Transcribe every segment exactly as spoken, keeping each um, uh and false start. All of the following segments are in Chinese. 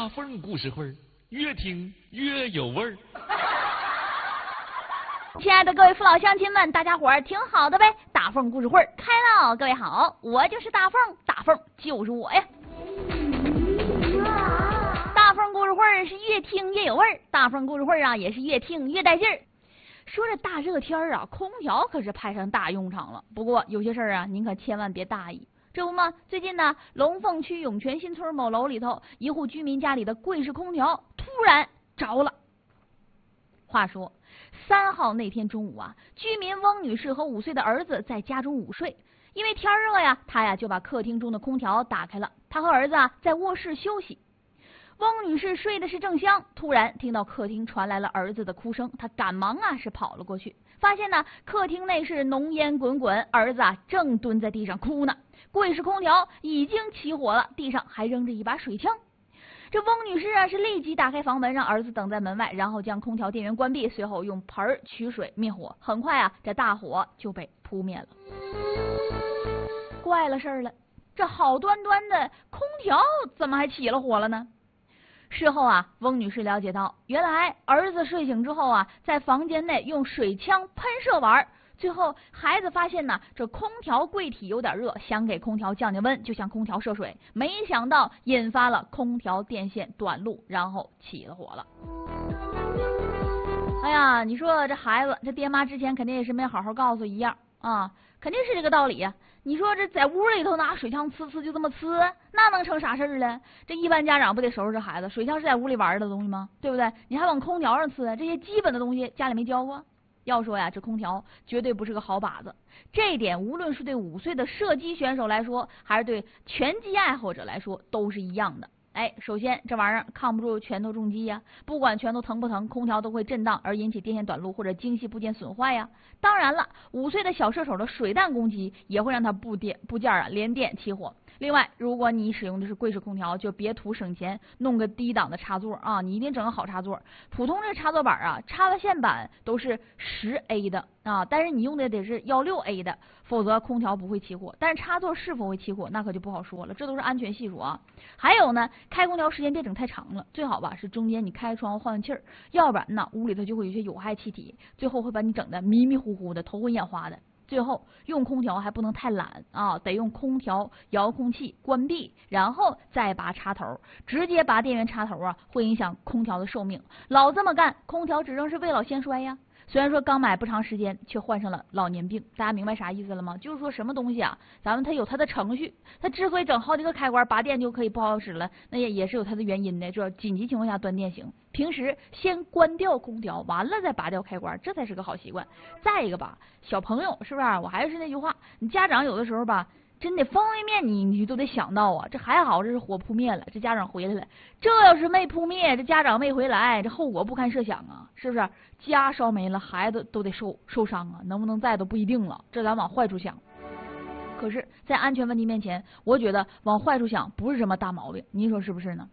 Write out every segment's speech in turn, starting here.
大凤故事会，越听越有味儿。 亲爱的各位父老乡亲们，大家伙儿挺好的呗？大凤故事会开了，各位好，我就是大凤，大凤就是我呀。大凤故事会是越听越有味儿，大凤故事会啊也是越听越带劲儿。说这大热天啊，空调可是派上大用场了。不过有些事儿啊，您可千万别大意。这不嘛，最近呢，龙凤区涌泉新村某楼里头，一户居民家里的柜式空调突然着了。话说三号那天中午啊，居民翁女士和五岁的儿子在家中午睡，因为天热呀，她呀就把客厅中的空调打开了。她和儿子啊在卧室休息。翁女士睡的是正香，突然听到客厅传来了儿子的哭声，她赶忙啊是跑了过去，发现呢客厅内是浓烟滚滚，儿子啊正蹲在地上哭呢。柜式空调已经起火了，地上还扔着一把水枪。这翁女士啊是立即打开房门，让儿子等在门外，然后将空调电源关闭，随后用盆取水灭火。很快啊，这大火就被扑灭了。怪了事儿了，这好端端的空调怎么还起了火了呢？事后啊，翁女士了解到，原来儿子睡醒之后啊，在房间内用水枪喷射玩，最后孩子发现呢，这空调柜体有点热，想给空调降降温，就向空调射水，没想到引发了空调电线短路，然后起了火了。哎呀，你说这孩子，这爹妈之前肯定也是没好好告诉一样啊，肯定是这个道理呀、啊。你说这在屋里头拿水枪呲呲就这么呲，那能成啥事儿了？这一般家长不得收拾这孩子？水枪是在屋里玩的东西吗？对不对？你还往空调上呲，这些基本的东西家里没教过。要说呀，这空调绝对不是个好靶子，这一点无论是对五岁的射击选手来说，还是对拳击爱好者来说，都是一样的。哎，首先这玩意儿抗不住拳头重击呀，不管拳头疼不疼，空调都会震荡而引起电线短路或者精细部件损坏呀。当然了，五岁的小射手的水弹攻击也会让它部电部件啊连电起火。另外，如果你使用的是柜式空调，就别图省钱，弄个低档的插座啊，你一定整个好插座。普通这个插座板啊，插了线板都是十 A 的啊，但是你用的得是幺六 A 的，否则空调不会起火。但是插座是否会起火，那可就不好说了，这都是安全系数啊。还有呢，开空调时间别整太长了，最好吧是中间你开窗户换换气儿，要不然呢屋里头就会有些有害气体，最后会把你整的迷迷糊糊的、头昏眼花的。最后用空调还不能太懒啊，得用空调遥控器关闭，然后再拔插头，直接拔电源插头啊，会影响空调的寿命。老这么干，空调指定是未老先衰呀。虽然说刚买不长时间，却患上了老年病，大家明白啥意思了吗？就是说什么东西啊，咱们它有它的程序，它之所以整好几个开关拔电就可以不好使了，那也也是有它的原因的，这紧急情况下断电行。平时先关掉空调，完了再拔掉开关，这才是个好习惯。再一个吧，小朋友是不是？我还是那句话，你家长有的时候吧，真得方方面面你你都得想到啊。这还好，这是火扑灭了，这家长回来了。这要是没扑灭，这家长没回来，这后果不堪设想啊！是不是？家烧没了，孩子都得受受伤啊，能不能在都不一定了。这咱往坏处想。可是，在安全问题面前，我觉得往坏处想不是什么大毛病，您说是不是呢？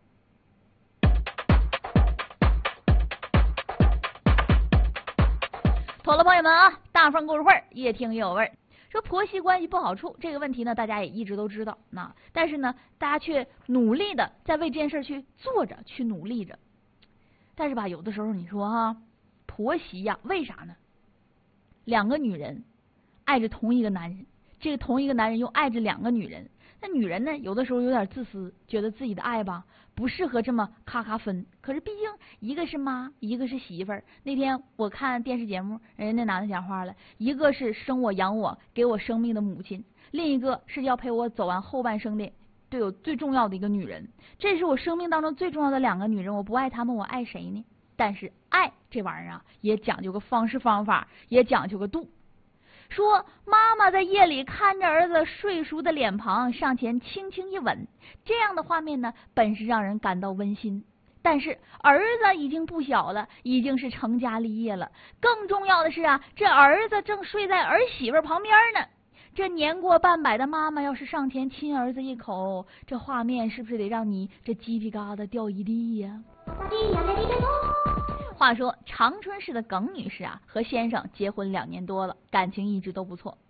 妥了，朋友们啊，大凤故事会越听越有味儿。说婆媳关系不好处这个问题呢，大家也一直都知道，那但是呢，大家却努力的在为这件事去做着，去努力着。但是吧，有的时候你说哈，婆媳呀，为啥呢？两个女人爱着同一个男人，这个同一个男人又爱着两个女人。那女人呢，有的时候有点自私，觉得自己的爱吧不适合这么咔咔分。可是毕竟一个是妈，一个是媳妇儿。那天我看电视节目，人家那男的讲话了，一个是生我养我给我生命的母亲，另一个是要陪我走完后半生的对我最重要的一个女人。这是我生命当中最重要的两个女人，我不爱她们，我爱谁呢？但是爱这玩意儿啊，也讲究个方式方法，也讲究个度。说妈妈在夜里看着儿子睡熟的脸庞，上前轻轻一吻，这样的画面呢，本是让人感到温馨。但是儿子已经不小了，已经是成家立业了。更重要的是啊，这儿子正睡在儿媳妇旁边呢。这年过半百的妈妈要是上前亲儿子一口，这画面是不是得让你这鸡皮疙瘩掉一地呀？话说长春市的耿女士啊，和先生结婚两年多了，感情一直都不错。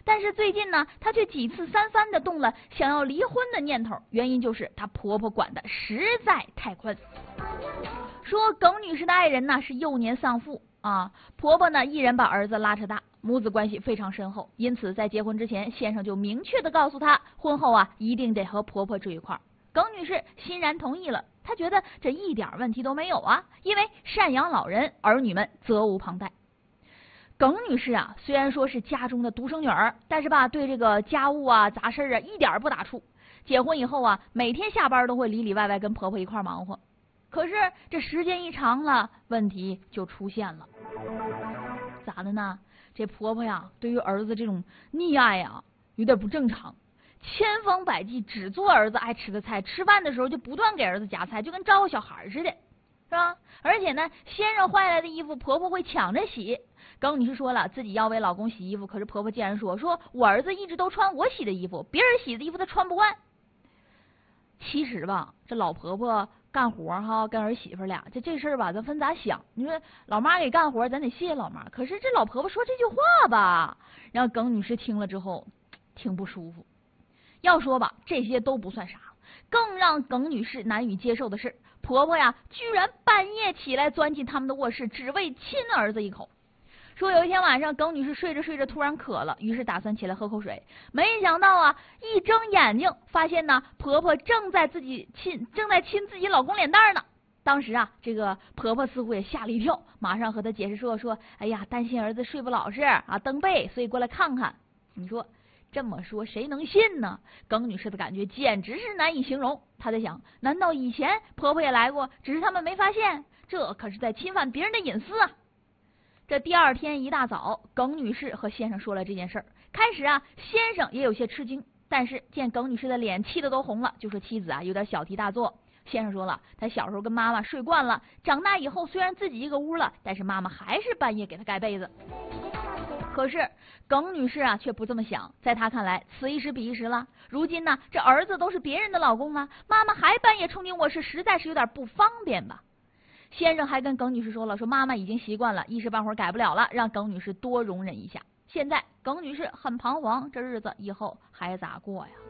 但是最近呢，她却几次三番的动了想要离婚的念头，原因就是她婆婆管的实在太宽。说耿女士的爱人呢是幼年丧父啊，婆婆呢一人把儿子拉扯大，母子关系非常深厚，因此在结婚之前，先生就明确的告诉她，婚后啊一定得和婆婆住一块儿。耿女士欣然同意了，她觉得这一点问题都没有啊，因为赡养老人，儿女们责无旁贷。耿女士啊，虽然说是家中的独生女儿，但是吧，对这个家务啊、杂事啊一点不打怵。结婚以后啊，每天下班都会里里外外跟婆婆一块忙活。可是这时间一长了，问题就出现了。咋的呢？这婆婆呀，对于儿子这种溺爱呀，有点不正常，千方百计只做儿子爱吃的菜，吃饭的时候就不断给儿子夹菜，就跟照顾小孩似的，是吧？而且呢，先生换来的衣服，婆婆会抢着洗。耿女士说了，自己要为老公洗衣服，可是婆婆竟然说，说我儿子一直都穿我洗的衣服，别人洗的衣服他穿不惯。其实吧，这老婆婆干活哈，跟儿媳妇俩，这这事儿吧，咱分咋想。你说老妈给干活，咱得谢谢老妈。可是这老婆婆说这句话吧，让耿女士听了之后挺不舒服。要说吧，这些都不算啥，更让耿女士难以接受的是，婆婆呀，居然半夜起来钻进他们的卧室，只为亲儿子一口。说有一天晚上，耿女士睡着睡着突然渴了，于是打算起来喝口水。没想到啊，一睁眼睛发现呢，婆婆正在自己亲正在亲自己老公脸蛋呢。当时啊，这个婆婆似乎也吓了一跳，马上和她解释说说，哎呀，担心儿子睡不老实啊，蹬被，所以过来看看。你说这么说谁能信呢？耿女士的感觉简直是难以形容。她在想，难道以前婆婆也来过，只是他们没发现？这可是在侵犯别人的隐私啊！这第二天一大早，耿女士和先生说了这件事儿。开始啊，先生也有些吃惊，但是见耿女士的脸气得都红了，就说妻子啊有点小题大做。先生说了，他小时候跟妈妈睡惯了，长大以后虽然自己一个屋了，但是妈妈还是半夜给他盖被子。可是耿女士啊却不这么想，在她看来，此一时彼一时了。如今呢，这儿子都是别人的老公了，妈妈还半夜冲进卧室，实在是有点不方便吧。先生还跟耿女士说了，说妈妈已经习惯了，一时半会儿改不了了，让耿女士多容忍一下。现在耿女士很彷徨，这日子以后还咋过呀？